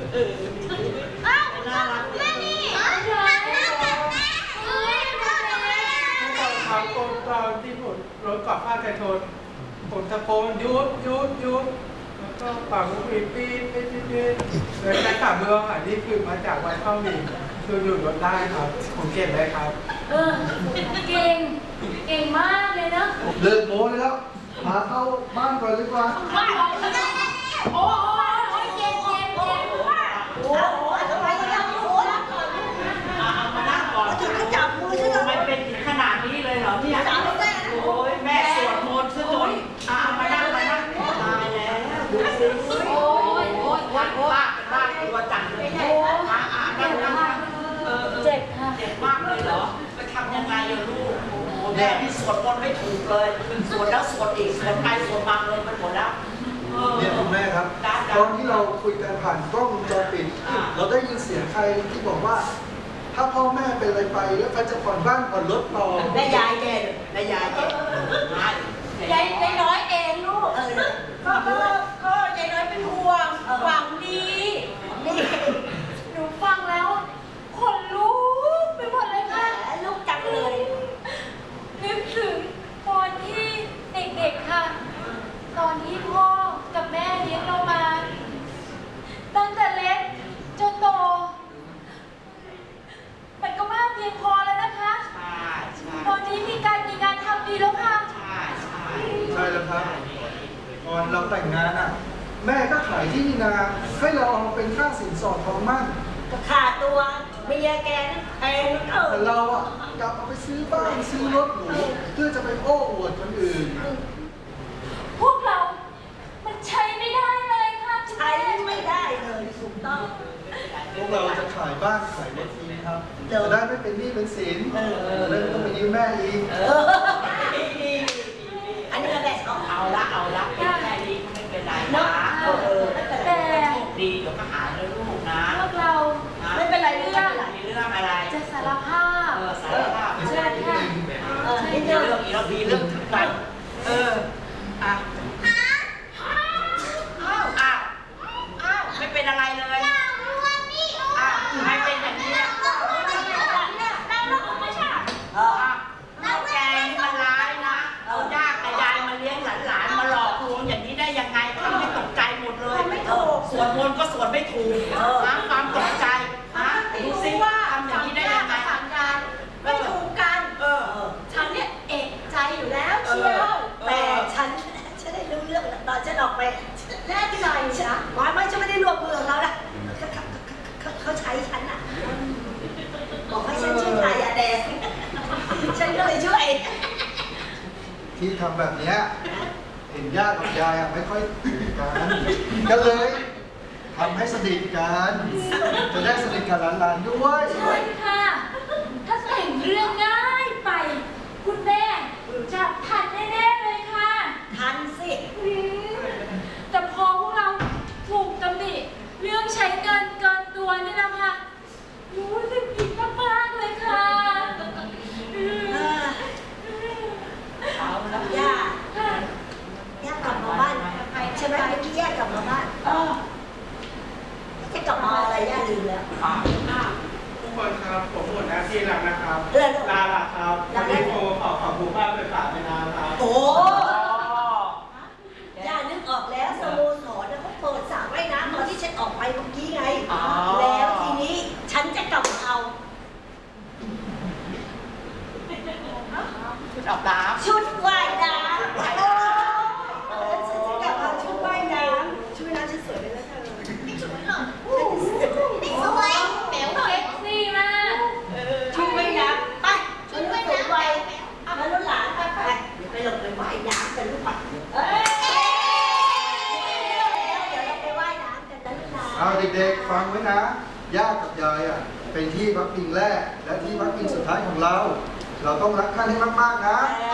อ้าวน่ารักแม่นี่ครับตอนที่ผมรถกลับบ้านไกลโทนผมตะโกนหยุดแล้วก็ฝั่งลูกปีปีเลยใช้ขาเบื้องนี่คือมาจากไวท์เข้าลีคือหยุดรถได้ครับผมเก็บได้ครับเก่งมากเลยนะเลิกโม้แล้วมาเข้าบ้านก่อนดีกว่าโอ้เก่งโอ้ทำไมยังโอ้มานั่งก่อนถึงจับมือฉันเลยไม่เป็นขนาดนี้เลยเหรอเนี่ยโอ้ยแม่สวดมนต์ซะจนมานั่งตายแล้วดูสิโอ้ยบ้าตัวจังเลยนั่งเจ็บค่ะเจ็บมากเลยเหรอไปทำยังไงอะลูกโอ้แม่ที่สวดมนต์ไม่ถูกเลยสวดแล้วสวดอีกสวดไปสวดมาเลยมันหมดแล้วเนี่ยคุณแม่ครับตอนที่เราคุยกันผ่านกล้องวงจรปิดเราได้ยินเสียงใครที่บอกว่าถ้าพ่อแม่เป็นอะไรไปแล้วใครจะผ่อนบ้านผ่อนรถต่อแม่ยายแกแม่ยายแกยายน้อยเองลูกก็ยายน้อยเป็นห่วงหวังดีนี่หนูฟังแล้วขนลุกไปหมดเลยค่ะลูกจังเลยนึกถึงตอนที่เด็กๆค่ะตอนที่พ่อกับแม่เลี้ยงเรามาตั้งแต่เล็กจนโตมันก็มากเพียงพอแล้วนะคะตอนนี้มีงานทำดีแล้วค่ะใช่แล้วครับตอนเราแต่งงานอ่ะแม่ก็ขายที่นาให้เราเอาเป็นค่าสินสอดทองมั่นก็ขาดตัวเมียแกนั่นแพงแต่เราอ่ะกลับเอาไปซื้อบ้านซื้อรถหรูเพื่อจะไปโอ้อวดคนอื่นพวกเรามันใช้ไม่ได้เลยค่ะใช้ไม่ได้เลยถูกต้องพวกเราจะขายบ้านขายรถทีครับจะได้ไม่เป็นหนี้เป็นสินจะได้ไม่ต้องไปยืมแม่อีกอันนี้ก็แบ่งเอาละเป็นแค่นี้ก็ไม่เป็นไรนะแต่ดีเดี๋ยวก็หายแล้วลูกนะพวกเราไม่เป็นไรเรื่องอะไรจะสารภาพสารภาพใช่ค่ะเรื่องอีกเราดีเรื่องถึงใจไม่เป็นอะไรเลยไม่เป็นอย่างนี้แกนี่มันร้ายนะเอาย่ากับยายมาเลี้ยงหลานมาหลอกลวงอย่างนี้ได้ยังไงทำให้ตกใจหมดเลยสวดมนต์ก็สวดไม่ถูกความตกใจดูซิว่าทำอย่างนี้ได้ยังไงไม่ถูกกันฉันเนี่ยเอกใจอยู่แล้วเชียวแต่ฉันได้รู้เรื่องตอนฉันออกไปแรกที่ไหนนะไม่ฉันไม่ได้รวมมือเขาละเขาใช้ฉันอ่ะบอกให้ฉันช่วยขายยาแดงฉันก็เลยช่วยที่ทำแบบนี้เห็นย่ากับยายไม่ค่อยถูกกันก็เลยทำให้สนิทกันจะได้สนิทกับหลานๆด้วยใช่ค่ะถ้าแต่งเรื่องง่ายไปคุณแม่จับทันแน่ๆเลยค่ะทันสิแต่พอพวกเราถูกตำหนิเรื่องใช้เงินเกินตัวนี่แหละค่ะรู้สึกผิดมากๆเลยค่ะย่ากลับมาบ้านใช่ไหมเมื่อกี้ย่ากลับมาบ้านจะกลับมาอะไรย่าลืมแล้วทุกคนครับผมหมดหน้าที่แล้วนะครับลาละครับวันนี้โทรขอบคุณป้าไปฝากไปนานครับโอ้ย่านึกออกแล้วสโมสรเขาเปิดสระว่ายน้ำตอนที่ฉันออกไปเมื่อกี้ไงแล้วทีนี้ฉันจะกลับมาเอาชุดอาบน้ำชุดว่ายน้ำฉันจะกลับมาชุดว่ายน้ำชุดว่ายน้ำฉันสวยเลยนะเธอสวยเหรอสวยแป๋วเซ็กซี่มากชุดว่ายน้ำไปชุดว่ายน้ำไปแล้วหลานไปเดี๋ยวไปลงไปว่ายน้ำกันลูกปัดเดี๋ยวเราไปว่ายน้ำกันนะลูกนะเอาเด็กๆฟังไว้นะย่ากับยายเป็นที่พักพิงแรกและที่พักพิงสุดท้ายของเราต้องรักท่านให้มากๆนะ